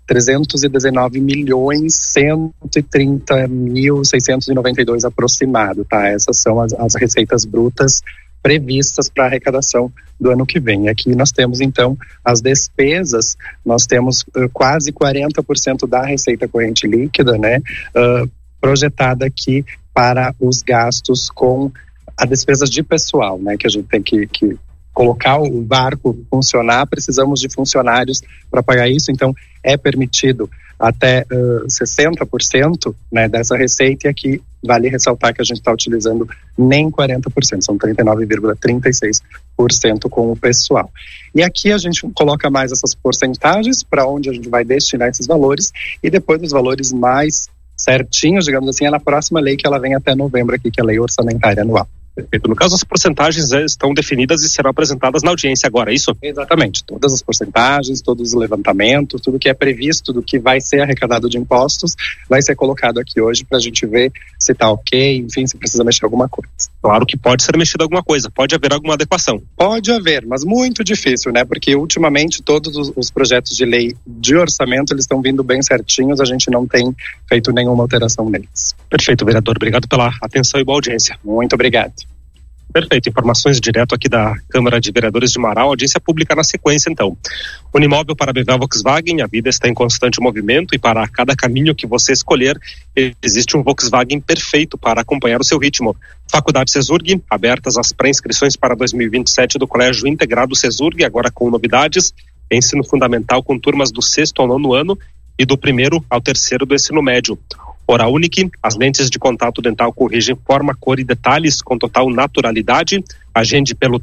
319.130.692 aproximado, tá? Essas são as receitas brutas previstas para a arrecadação do ano que vem. Aqui nós temos, então, as despesas, nós temos quase 40% da receita corrente líquida, né, projetada aqui para os gastos com a despesas de pessoal, né, que a gente tem que colocar o barco funcionar, precisamos de funcionários para pagar isso, então é permitido até 60%, né, dessa receita, e aqui vale ressaltar que a gente está utilizando nem 40%, são 39,36% com o pessoal. E aqui a gente coloca mais essas porcentagens para onde a gente vai destinar esses valores, e depois os valores mais certinhos, digamos assim, é na próxima lei que ela vem até novembro aqui, que é a Lei Orçamentária Anual. Perfeito. No caso, as porcentagens estão definidas e serão apresentadas na audiência agora, é isso? Exatamente. Todas as porcentagens, todos os levantamentos, tudo que é previsto do que vai ser arrecadado de impostos vai ser colocado aqui hoje para a gente ver se está ok, enfim, se precisa mexer alguma coisa. Claro que pode ser mexido alguma coisa, pode haver alguma adequação. Pode haver, mas muito difícil, né? Porque ultimamente todos os projetos de lei de orçamento, eles estão vindo bem certinhos, a gente não tem feito nenhuma alteração neles. Perfeito, vereador. Obrigado pela atenção e boa audiência. Muito obrigado. Perfeito, informações direto aqui da Câmara de Vereadores de Marau, audiência pública na sequência então. Unimóvel para BV Volkswagen, a vida está em constante movimento e para cada caminho que você escolher, existe um Volkswagen perfeito para acompanhar o seu ritmo. Faculdade Cesurg, abertas as pré-inscrições para 2027 do Colégio Integrado Cesurg, agora com novidades, ensino fundamental com turmas do 6º ao 9º ano e do 1º ao 3º do ensino médio. Oral Unique, as lentes de contato dental corrigem forma, cor e detalhes com total naturalidade. Agende pelo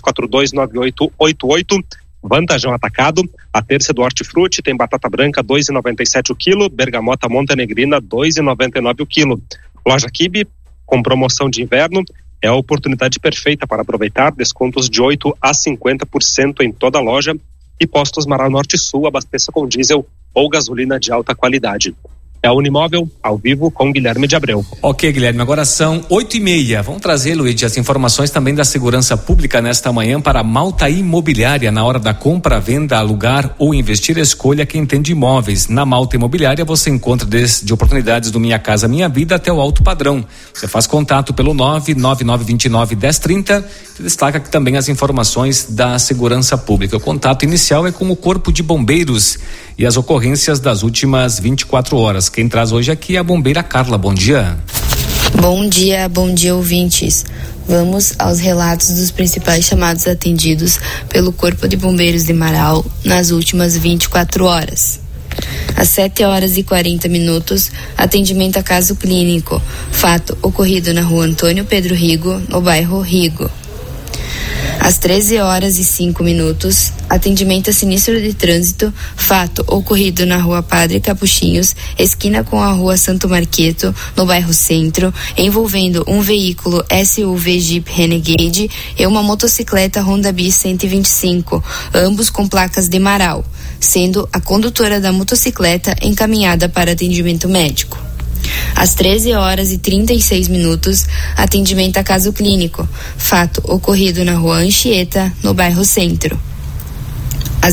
33429888. Vantajão Atacado, a terça do Hortifruti tem batata branca 2,97 o quilo, bergamota montenegrina 2,99 o quilo. Loja Kibe, com promoção de inverno, é a oportunidade perfeita para aproveitar descontos de 8% a 50% em toda a loja. E Postos Marau Norte Sul, abasteça com diesel ou gasolina de alta qualidade. É a Unimóvel, ao vivo, com Guilherme de Abreu. Ok, Guilherme, agora são 8:30. Vamos trazer, Luiz, as informações também da segurança pública nesta manhã para a Malta Imobiliária. Na hora da compra, venda, alugar ou investir, escolha quem entende imóveis. Na Malta Imobiliária você encontra desde oportunidades do Minha Casa Minha Vida até o alto padrão. Você faz contato pelo 99929-1030. Destaca aqui também as informações da segurança pública. O contato inicial é com o Corpo de Bombeiros e as ocorrências das últimas 24 horas. Quem traz hoje aqui é a bombeira Carla. Bom dia. Bom dia ouvintes. Vamos aos relatos dos principais chamados atendidos pelo Corpo de Bombeiros de Marau nas últimas 24 horas. Às 7h40, atendimento a caso clínico. Fato ocorrido na rua Antônio Pedro Rigo, no bairro Rigo. Às 13h05, atendimento a sinistro de trânsito, fato ocorrido na rua Padre Capuchinhos, esquina com a rua Santo Marqueto, no bairro Centro, envolvendo um veículo SUV Jeep Renegade e uma motocicleta Honda Bis 125, ambos com placas de Marau, sendo a condutora da motocicleta encaminhada para atendimento médico. Às 13h36, atendimento a caso clínico, fato ocorrido na rua Anchieta, no bairro Centro. Às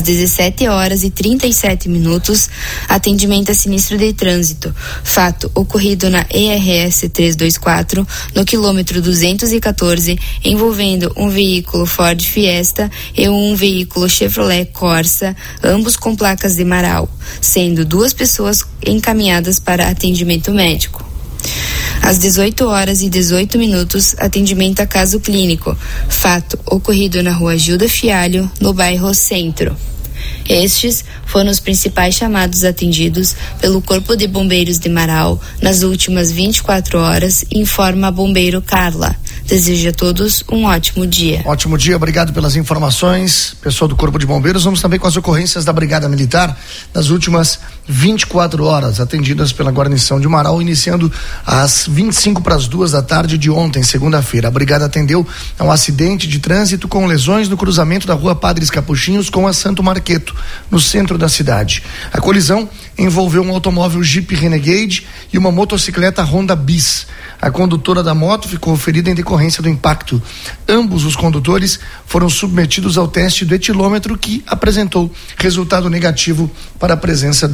17h37, atendimento a sinistro de trânsito, fato ocorrido na ERS 324, no quilômetro 214, envolvendo um veículo Ford Fiesta e um veículo Chevrolet Corsa, ambos com placas de Marau, sendo 2 pessoas encaminhadas para atendimento médico. Às 18h18, atendimento a caso clínico, fato ocorrido na rua Gilda Fialho, no bairro Centro. Estes foram os principais chamados atendidos pelo Corpo de Bombeiros de Marau nas últimas 24 horas, informa a bombeiro Carla. Desejo a todos um ótimo dia. Ótimo dia, obrigado pelas informações, pessoal do Corpo de Bombeiros. Vamos também com as ocorrências da Brigada Militar nas últimas 24 horas, atendidas pela guarnição de Marau, iniciando às 1:25 da tarde de ontem, segunda-feira. A Brigada atendeu a um acidente de trânsito com lesões no cruzamento da rua Padres Capuchinhos com a Santo Marqueto, no centro da cidade. A colisão envolveu um automóvel Jeep Renegade e uma motocicleta Honda Bis. A condutora da moto ficou ferida em decorrência do impacto. Ambos os condutores foram submetidos ao teste do etilômetro, que apresentou resultado negativo para a presença de